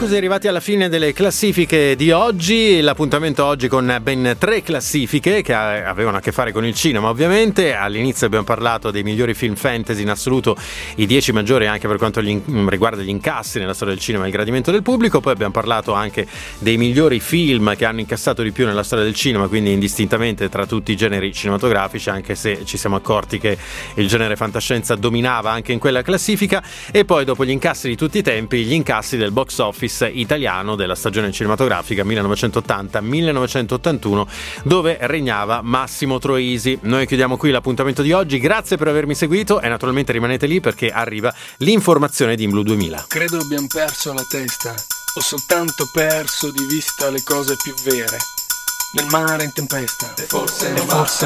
così arrivati alla fine delle classifiche di oggi. L'appuntamento oggi con ben 3 classifiche che avevano a che fare con il cinema, ovviamente. All'inizio abbiamo parlato dei migliori film fantasy in assoluto, i 10 maggiori anche per quanto riguarda gli incassi nella storia del cinema e il gradimento del pubblico. Poi abbiamo parlato anche dei migliori film che hanno incassato di più nella storia del cinema, quindi indistintamente tra tutti i generi cinematografici, anche se ci siamo accorti che il genere fantascienza dominava anche in quella classifica. E poi, dopo gli incassi di tutti i tempi, gli incassi del box office italiano della stagione cinematografica 1980-1981, dove regnava Massimo Troisi. Noi chiudiamo qui l'appuntamento di oggi, grazie per avermi seguito e naturalmente rimanete lì perché arriva l'informazione di IMBLU 2000. Credo abbiamo perso la testa, ho soltanto perso di vista le cose più vere. Nel mare in tempesta, e forse